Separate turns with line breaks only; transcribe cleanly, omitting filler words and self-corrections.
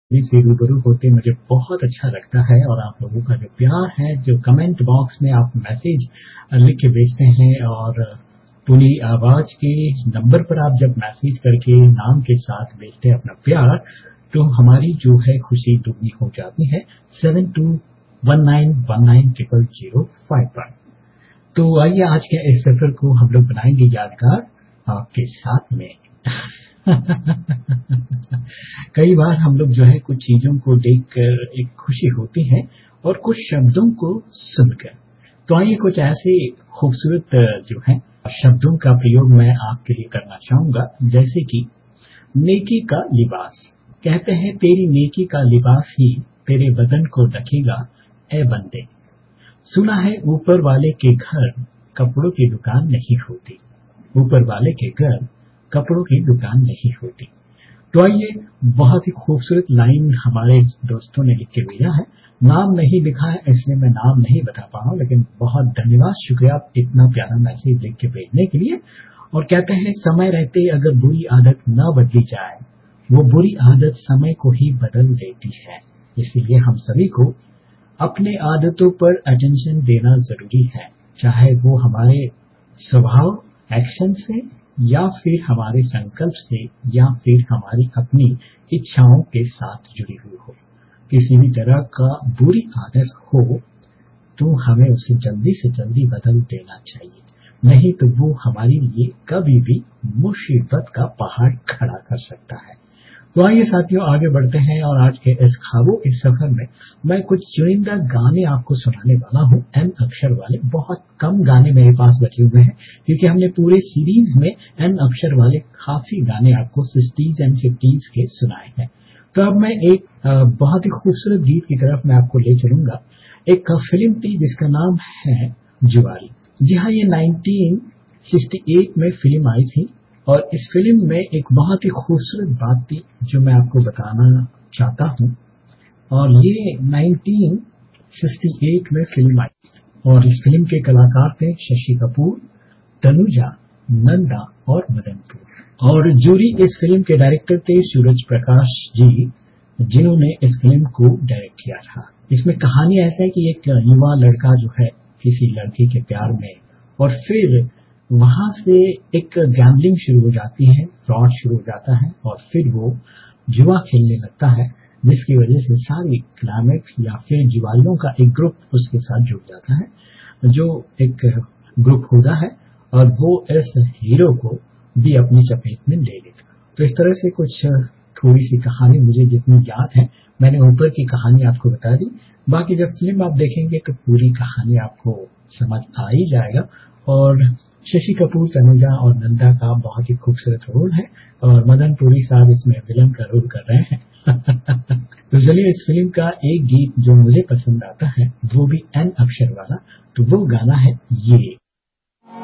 से रूबरू होते मुझे बहुत अच्छा लगता है और आप लोगों का जो प्यार है, जो कमेंट बॉक्स में आप मैसेज लिख के भेजते हैं और पूरी आवाज के नंबर पर आप जब मैसेज करके नाम के साथ भेजते हैं अपना प्यार, तो हमारी जो है खुशी दुगनी हो जाती है। 7219190005 पर। तो आइए आज के इस सफर को हम लोग बनाएंगे यादगार आपके साथ में। कई बार हम लोग जो है कुछ चीजों को देखकर एक खुशी होती है और कुछ शब्दों को सुनकर। तो आइए कुछ ऐसे खूबसूरत जो है शब्दों का प्रयोग मैं आपके लिए करना चाहूंगा, जैसे कि नेकी का लिबास। कहते हैं तेरी नेकी का लिबास ही तेरे बदन को ढकेगा ए बंदे। सुना है ऊपर वाले के घर कपड़ों की दुकान नहीं होती, ऊपर वाले के घर कपड़ों की दुकान नहीं होती। तो आइए, बहुत ही खूबसूरत लाइन हमारे दोस्तों ने लिख के भेजा है। नाम नहीं लिखा है इसलिए मैं नाम नहीं बता पा रहा हूं, लेकिन बहुत धन्यवाद, शुक्रिया इतना प्यारा मैसेज लिख के भेजने के लिए। और कहते हैं समय रहते अगर बुरी आदत न बदली जाए, वो बुरी आदत समय को ही बदल देती है। इसीलिए हम सभी को अपने आदतों पर अटेंशन देना जरूरी है, चाहे वो हमारे स्वभाव एक्शन से या फिर हमारे संकल्प से या फिर हमारी अपनी इच्छाओं के साथ जुड़ी हुई हो। किसी भी तरह का बुरी आदत हो तो हमें उसे जल्दी से जल्दी बदल देना चाहिए, नहीं तो वो हमारे लिए कभी भी मुसीबत का पहाड़ खड़ा कर सकता है। तो आइए साथियों, आगे बढ़ते हैं और आज के इस ख्वाबों के सफर में मैं कुछ चुनिंदा गाने आपको सुनाने वाला हूं, एन अक्षर वाले। बहुत कम गाने मेरे पास बचे हुए हैं क्योंकि हमने पूरे सीरीज में एन अक्षर वाले काफी गाने आपको 60s एंड 50s के सुनाए हैं। तो अब मैं एक बहुत ही खूबसूरत गीत की तरफ मैं आपको ले चलूंगा। एक फिल्म थी जिसका नाम है जुआरी। जी हाँ, ये 1968 में फिल्म आई थी और इस फिल्म में एक बहुत ही खूबसूरत बात थी जो मैं आपको बताना चाहता हूं। और ये 1968 में फिल्म आई और इस फिल्म के कलाकार थे शशि कपूर, तनुजा, नंदा और मदनपुर। और जूरी इस फिल्म के डायरेक्टर थे सूरज प्रकाश जी, जिन्होंने इस फिल्म को डायरेक्ट किया था। इसमें कहानी ऐसा है कि एक युवा लड़का जो है किसी लड़की के प्यार में, और फिर वहां से एक गैम्बलिंग शुरू हो जाती है, फ्रॉड शुरू हो जाता है और फिर वो जुआ खेलने लगता है, जिसकी वजह से सारी क्लाइमेक्स या फिर जुआरियों का एक ग्रुप उसके साथ जुड़ जाता है, जो एक ग्रुप होता है और वो इस हीरो को भी अपनी चपेट में ले लेता। तो इस तरह से कुछ थोड़ी सी कहानी मुझे जितनी याद है मैंने ऊपर की कहानी आपको बता दी। बाकी जब फिल्म आप देखेंगे तो पूरी कहानी आपको समझ आ ही जाएगा। और शशि कपूर, तनुजा और नंदा का बहुत ही खूबसूरत रोल है और मदन पुरी साहब इसमें विलन का रोल कर रहे हैं। तो चलिए, इस फिल्म का एक गीत जो मुझे पसंद आता है वो भी एन अक्षर वाला, तो वो गाना है ये।